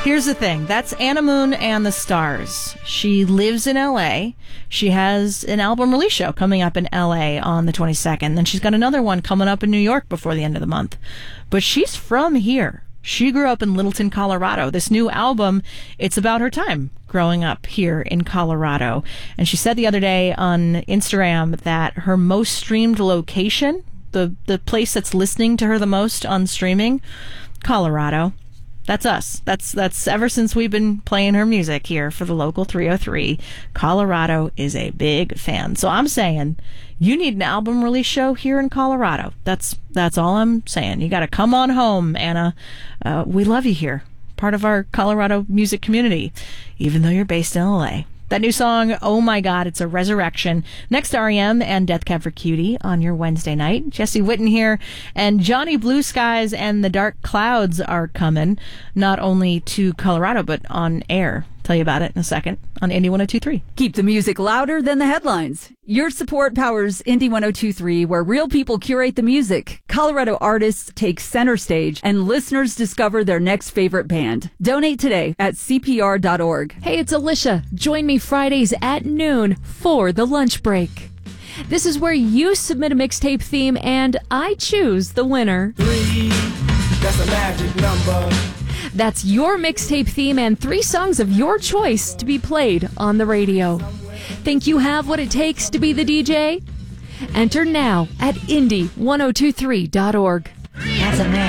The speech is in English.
Here's the thing. That's Anna Moon and the Stars. She lives in L.A. She has an album release show coming up in L.A. on the 22nd. Then she's got another one coming up in New York before the end of the month. But she's from here. She grew up in Littleton, Colorado. This new album, it's about her time growing up here in Colorado. And she said the other day on Instagram that her most streamed location, the place that's listening to her the most on streaming, Colorado. That's us. That's ever since we've been playing her music here for the local 303. Colorado is a big fan. So I'm saying you need an album release show here in Colorado. That's all I'm saying. You got to come on home, Anna. We love you here. Part of our Colorado music community, even though you're based in LA. That new song, Oh My God, it's a resurrection. Next, R.E.M. and Death Cab for Cutie on your Wednesday night. Jesse Witten here, and Johnny Blue Skies and the Dark Clouds are coming, not only to Colorado, but on air. Tell you about it in a second on Indie 102.3. Keep the music louder than the headlines. Your support powers Indie 102.3, where real people curate the music, Colorado artists take center stage, and listeners discover their next favorite band. Donate today at CPR.org. Hey, it's Alicia. Join me Fridays at noon for the lunch break. This is where you submit a mixtape theme and I choose the winner. 3, that's a magic number. That's your mixtape theme and 3 songs of your choice to be played on the radio. Think you have what it takes to be the DJ? Enter now at indie1023.org. That's a man.